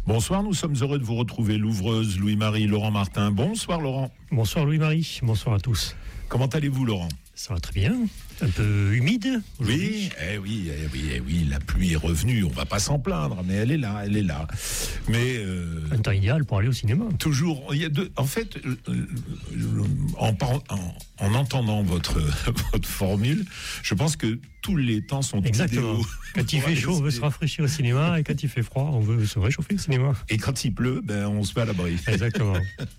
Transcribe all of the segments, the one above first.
Bonsoir, nous sommes heureux de vous retrouver, l'ouvreuse Louis-Marie, Laurent Martin. Bonsoir Laurent. Bonsoir Louis-Marie, bonsoir à tous. Comment allez-vous Laurent ? Ça va très bien, un peu humide aujourd'hui. Oui, la pluie est revenue, on va pas s'en plaindre, mais elle est là. Mais un temps idéal pour aller au cinéma. Toujours, il y a en fait, en entendant votre formule, je pense que tous les temps sont exactement. Idéaux. Quand il fait chaud, on veut se rafraîchir au cinéma, et quand il fait froid, on veut se réchauffer au cinéma. Et quand il pleut, on se met à l'abri. Exactement.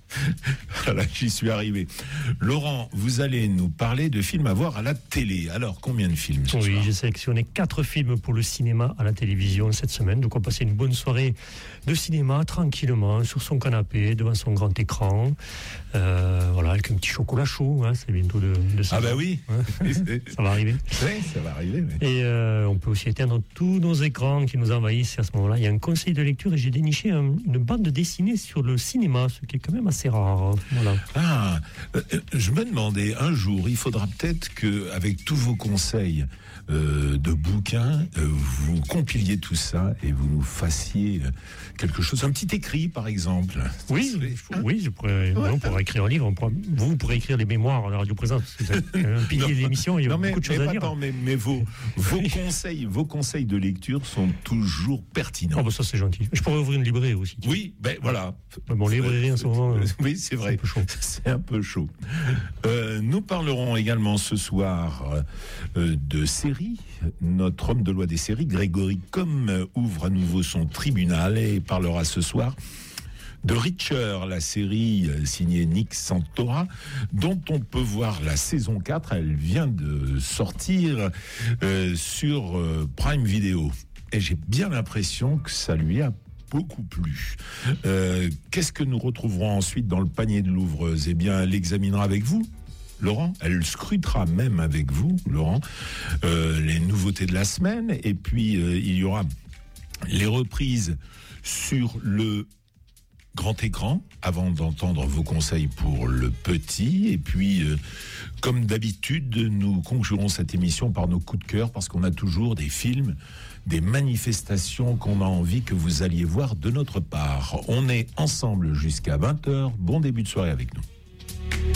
Voilà, j'y suis arrivé. Laurent, vous allez nous parler de films à voir à la télé. Alors, combien de films ce soir ? J'ai sélectionné 4 films pour le cinéma à la télévision cette semaine. Donc, on va passer une bonne soirée de cinéma, tranquillement, sur son canapé, devant son grand écran. Voilà, avec un petit chocolat chaud. Hein, c'est bientôt de Ah bah oui, ça va arriver. Oui, ça va arriver. Mais... Et on peut aussi éteindre tous nos écrans qui nous envahissent à ce moment-là. Il y a un conseil de lecture et j'ai déniché une bande dessinée sur le cinéma, ce qui est quand même assez rare. Voilà. Ah, je me demandais, un jour, il faudra peut-être qu'avec tous vos conseils de bouquins, vous compiliez tout ça et vous nous fassiez quelque chose, un petit écrit par exemple. Oui, je pourrais, on pourrait écrire un livre. Vous pourrez écrire les mémoires à la Radio Présence, parce que c'est un pilier de l'émission, il y a beaucoup de choses à dire. Mais vos conseils de lecture sont toujours pertinents. Oh, ça c'est gentil. Je pourrais ouvrir une librairie aussi. Oui, voilà. Bon, librairie en ce moment. Oui, c'est vrai. C'est un peu chaud. Nous parlerons également ce soir de séries. Notre homme de loi des séries, Grégory Comme, ouvre à nouveau son tribunal et parlera ce soir de Reacher, la série signée Nick Santora, dont on peut voir la saison 4. Elle vient de sortir sur Prime Video. Et j'ai bien l'impression que ça lui a beaucoup plu. Qu'est-ce que nous retrouverons ensuite dans le panier de l'ouvreuse ? Eh bien, elle l'examinera avec vous, Laurent. Elle scrutera même avec vous, Laurent, les nouveautés de la semaine. Et puis, il y aura les reprises sur le grand écran, avant d'entendre vos conseils pour le petit. Et puis, comme d'habitude, nous conclurons cette émission par nos coups de cœur, parce qu'on a toujours des films, des manifestations qu'on a envie que vous alliez voir de notre part. On est ensemble jusqu'à 20h. Bon début de soirée avec nous.